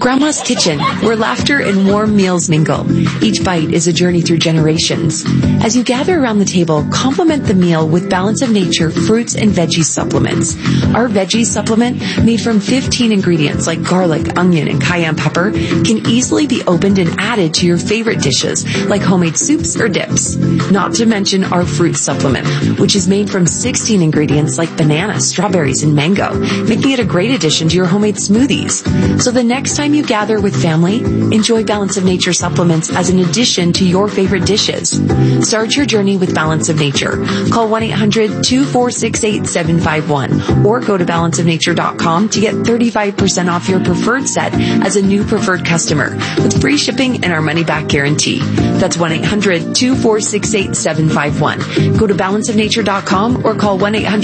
Grandma's Kitchen, where laughter and warm meals mingle. Each bite is a journey through generations. As you gather around the table, complement the meal with Balance of Nature fruits and veggie supplements. Our veggie supplement, made from 15 ingredients like garlic, onion, and cayenne pepper, can easily be opened and added to your favorite dishes, like homemade soups or dips. Not to mention our fruit supplement, which is made from 16 ingredients like banana, strawberries, and mango, making it a great addition to your homemade smoothies. So the next time you gather with family, enjoy Balance of Nature supplements as an addition to your favorite dishes. Start your journey with Balance of Nature. Call 1-800-246-8751 or go to balanceofnature.com to get 35% off your preferred set as a new preferred customer with free shipping and our money-back guarantee. That's 1-800-246-8751. Go to balanceofnature.com or call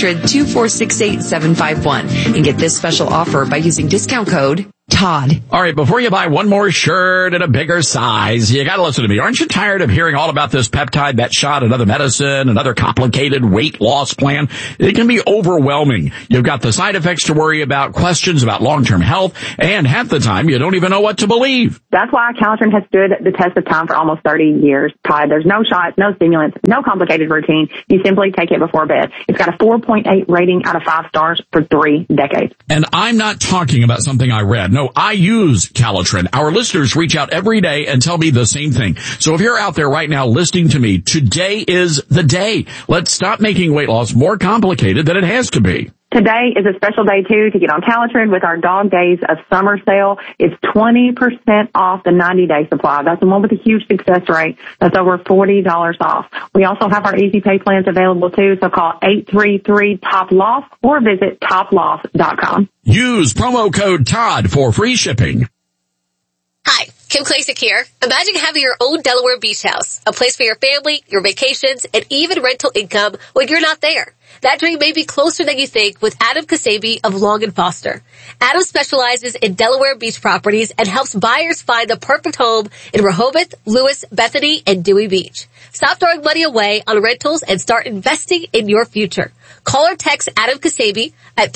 1-800-246-8751 and get this special offer by using discount code Todd. All right, before you buy one more shirt in a bigger size, you gotta listen to me. Aren't you tired of hearing all about this peptide, that shot, another medicine, another complicated weight loss plan? It can be overwhelming. You've got the side effects to worry about, questions about long-term health, and half the time you don't even know what to believe. That's why Calitrin has stood the test of time for almost 30 years, Todd. There's no shots, no stimulants, no complicated routine. You simply take it before bed. It's got a 4.8 rating out of 5 stars for 3 decades. And I'm not talking about something I read. No, I use Calitrin. Our listeners reach out every day and tell me the same thing. So if you're out there right now listening to me, today is the day. Let's stop making weight loss more complicated than it has to be. Today is a special day, too, to get on Calitrin with our Dog Days of Summer sale. It's 20% off the 90-day supply. That's the one with a huge success rate. That's over $40 off. We also have our easy pay plans available, too, so call 833-TOP-LOSS or visit toploss.com. Use promo code Todd for free shipping. Hi, Kim Klasick here. Imagine having your own Delaware beach house, a place for your family, your vacations, and even rental income when you're not there. That dream may be closer than you think with Adam Kasabi of Long & Foster. Adam specializes in Delaware beach properties and helps buyers find the perfect home in Rehoboth, Lewis, Bethany, and Dewey Beach. Stop throwing money away on rentals and start investing in your future. Call or text Adam Kasabi at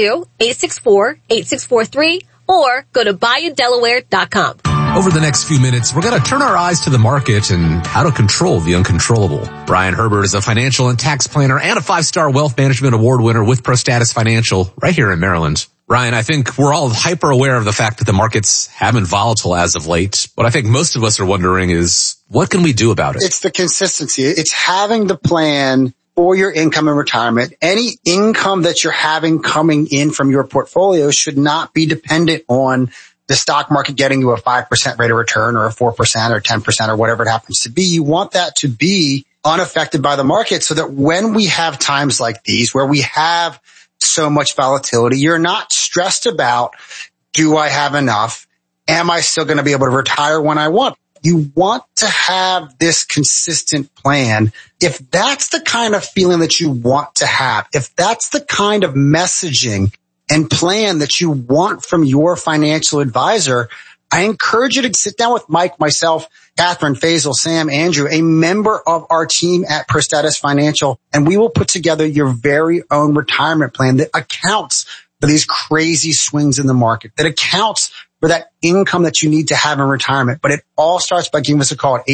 302-864-8643 or go to buyindelaware.com. Over the next few minutes, we're going to turn our eyes to the market and how to control the uncontrollable. Brian Herbert is a financial and tax planner and a 5-star wealth management award winner with ProStatus Financial right here in Maryland. Brian, I think we're all hyper aware of the fact that the markets have been volatile as of late. What I think most of us are wondering is, what can we do about it? It's the consistency. It's having the plan for your income and retirement. Any income that you're having coming in from your portfolio should not be dependent on the stock market getting you a 5% rate of return or a 4% or 10% or whatever it happens to be. You want that to be unaffected by the market so that when we have times like these where we have so much volatility, you're not stressed about, do I have enough? Am I still going to be able to retire when I want? You want to have this consistent plan. If that's the kind of feeling that you want to have, if that's the kind of messaging and plan that you want from your financial advisor, I encourage you to sit down with Mike, myself, Catherine, Faisal, Sam, Andrew, a member of our team at ProStatus Financial, and we will put together your very own retirement plan that accounts for these crazy swings in the market, that accounts for that income that you need to have in retirement. But it all starts by giving us a call at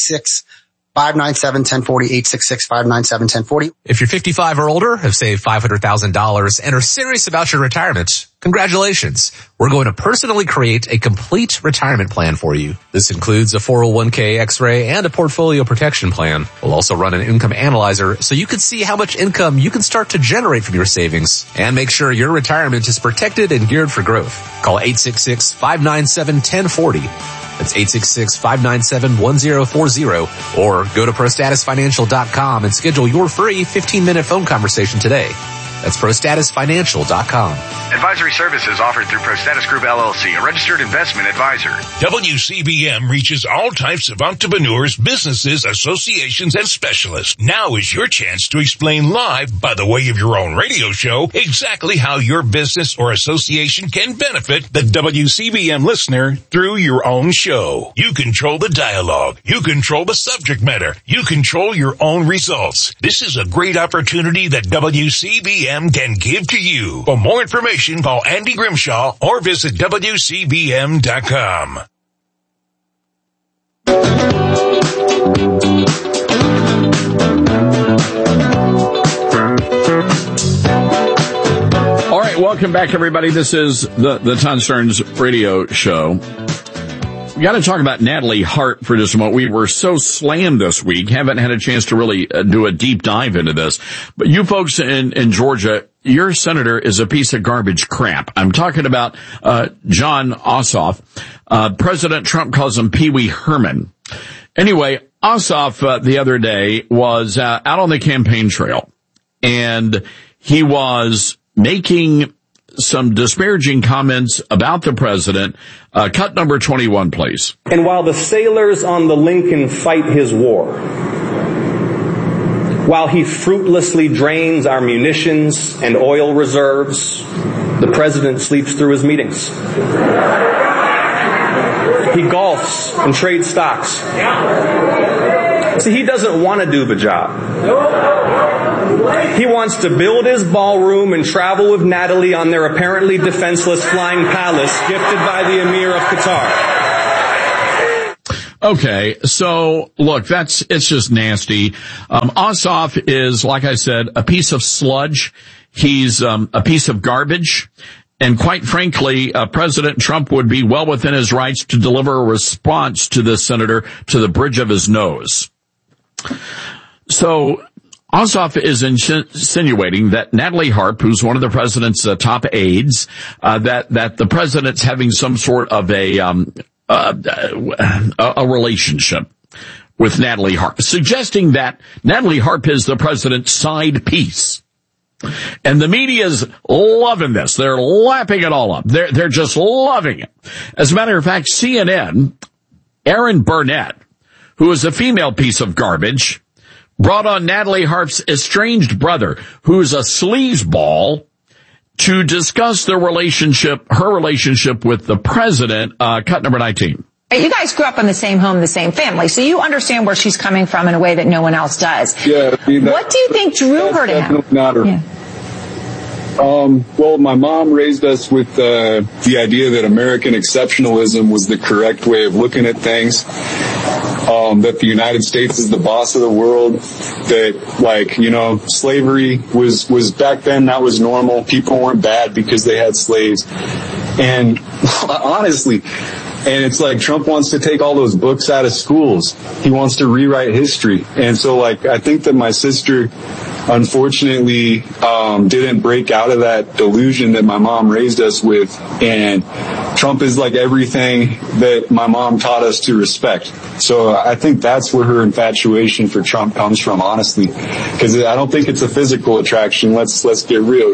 866-597-1040, 866-597-1040. If you're 55 or older, have saved $500,000 and are serious about your retirement, congratulations. We're going to personally create a complete retirement plan for you. This includes a 401k, X-ray, and a portfolio protection plan. We'll also run an income analyzer so you can see how much income you can start to generate from your savings and make sure your retirement is protected and geared for growth. Call 866-597-1040. That's 866-597-1040 or go to ProStatusFinancial.com and schedule your free 15-minute phone conversation today. That's ProStatusFinancial.com. Advisory services offered through ProStatus Group LLC, a registered investment advisor. WCBM reaches all types of entrepreneurs, businesses, associations, and specialists. Now is your chance to explain live, by the way of your own radio show, exactly how your business or association can benefit the WCBM listener through your own show. You control the dialogue. You control the subject matter. You control your own results. This is a great opportunity that WCBM WCBM can give to you. For more information, call Andy Grimshaw or visit WCBM.com. All right, welcome back, everybody. This is the Todd Starnes radio show. We got to talk about Natalie Hart for just a moment. We were so slammed this week, haven't had a chance to really do a deep dive into this. But you folks in Georgia, your senator is a piece of garbage crap. I'm talking about Jon Ossoff. President Trump calls him Pee Wee Herman. Anyway, Ossoff the other day was out on the campaign trail, and he was making some disparaging comments about the president. Cut number 21, please. And while the sailors on the Lincoln fight his war, while he fruitlessly drains our munitions and oil reserves, the president sleeps through his meetings. He golfs and trades stocks. See, he doesn't want to do the job. He wants to build his ballroom and travel with Natalie on their apparently defenseless flying palace gifted by the Emir of Qatar. Okay, so look, it's just nasty. Ossoff is, like I said, a piece of sludge. He's a piece of garbage. And quite frankly, President Trump would be well within his rights to deliver a response to this senator to the bridge of his nose. So Ossoff is insinuating that Natalie Hart, who's one of the president's top aides, that the president's having some sort of a relationship with Natalie Hart, suggesting that Natalie Hart is the president's side piece. And the media's loving this. They're lapping it all up. They're just loving it. As a matter of fact, CNN, Erin Burnett, who is a female piece of garbage, brought on Natalie Hart's estranged brother, who's a sleazeball, to discuss her relationship with the president. Cut number 19. You guys grew up in the same home, the same family, so you understand where she's coming from in a way that no one else does. Yeah. I mean, what do you think drew her to him? Not her. Yeah. Well, my mom raised us with the idea that American exceptionalism was the correct way of looking at things. That the United States is the boss of the world. That, slavery was back then, that was normal. People weren't bad because they had slaves. And honestly, and it's like Trump wants to take all those books out of schools. He wants to rewrite history. And so, I think that my sister, unfortunately, didn't break out of that delusion that my mom raised us with. And Trump is like everything that my mom taught us to respect. So I think that's where her infatuation for Trump comes from, honestly. Because I don't think it's a physical attraction. Let's get real,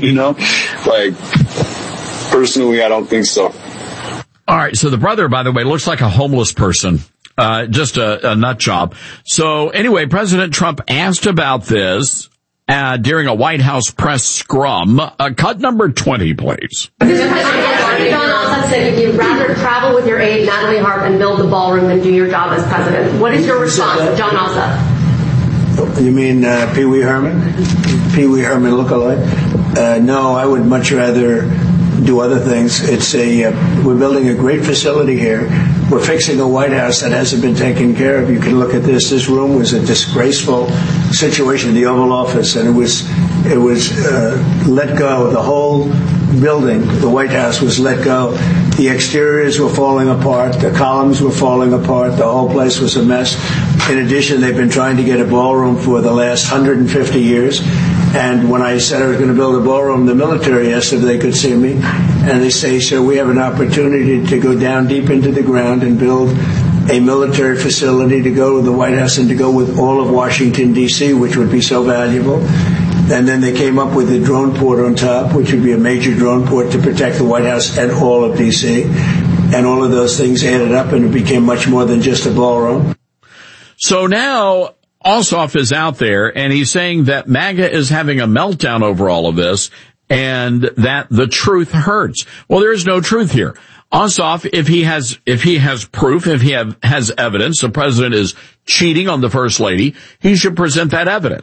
personally, I don't think so. All right, so the brother, by the way, looks like a homeless person. Just a nut job. So anyway, President Trump asked about this during a White House press scrum. Cut number 20, please. Jon Ossoff said you'd rather travel with your aide, Natalie Hart, and build the ballroom than do your job as president. What is your response to Jon Ossoff? You mean Pee Wee Herman? Pee Wee Herman lookalike? No, I would much rather do other things. We're building a great facility here. We're fixing a White House that hasn't been taken care of. You can look at this. This room was a disgraceful situation in the Oval Office, and it was let go. The whole building, the White House, was let go. The exteriors were falling apart. The columns were falling apart. The whole place was a mess. In addition, they've been trying to get a ballroom for the last 150 years. And when I said I was going to build a ballroom, the military asked if they could see me. And they say, sir, we have an opportunity to go down deep into the ground and build a military facility to go to the White House and to go with all of Washington, D.C., which would be so valuable. And then they came up with a drone port on top, which would be a major drone port to protect the White House and all of D.C. And all of those things added up, and it became much more than just a ballroom. So now Ossoff is out there, and he's saying that MAGA is having a meltdown over all of this, and that the truth hurts. Well, there is no truth here. Ossoff, if he has proof, if he has evidence, the president is cheating on the first lady, he should present that evidence.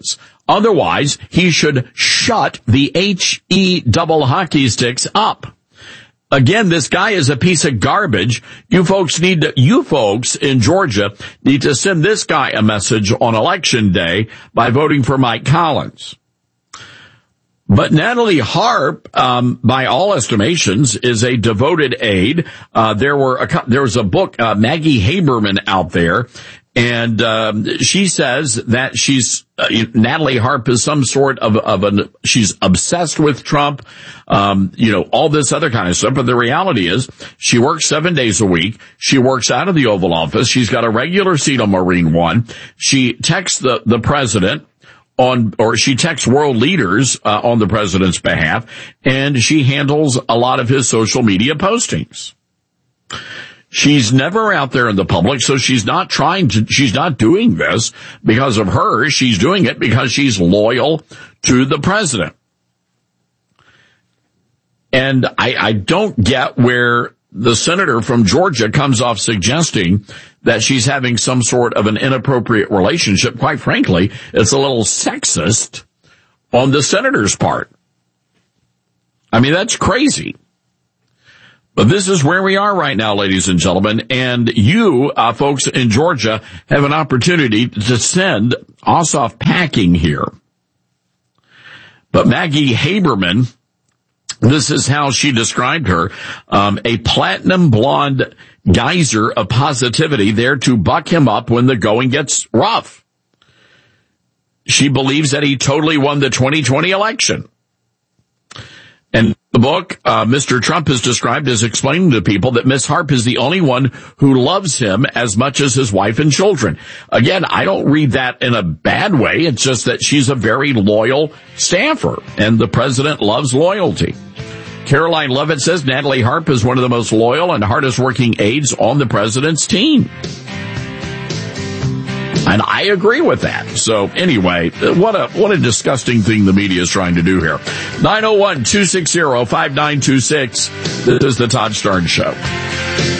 Otherwise, he should shut the HE double hockey sticks up. Again, this guy is a piece of garbage. You folks in Georgia need to send this guy a message on election day by voting for Mike Collins. But Natalie Harp, by all estimations, is a devoted aide. There was a book, Maggie Haberman out there, and she says that Natalie Harp is some sort she's obsessed with Trump, all this other kind of stuff. But the reality is she works 7 days a week. She works out of the Oval Office. She's got a regular seat on Marine One. She texts the president she texts world leaders on the president's behalf, and she handles a lot of his social media postings. She's never out there in the public, so she's not doing this because of her. She's doing it because she's loyal to the president. And I don't get where the senator from Georgia comes off suggesting that she's having some sort of an inappropriate relationship. Quite frankly, it's a little sexist on the senator's part. I mean, that's crazy. But this is where we are right now, ladies and gentlemen, and you, folks in Georgia, have an opportunity to send Ossoff packing here. But Maggie Haberman, this is how she described her, a platinum blonde geyser of positivity there to buck him up when the going gets rough. She believes that he totally won the 2020 election. And the book, Mr. Trump is described as explaining to people that Miss Harp is the only one who loves him as much as his wife and children. Again, I don't read that in a bad way. It's just that she's a very loyal staffer, and the president loves loyalty. Caroline Levitt says Natalie Harp is one of the most loyal and hardest working aides on the president's team. And I agree with that. So anyway, what a disgusting thing the media is trying to do here. 901-260-5926. This is the Todd Starnes Show.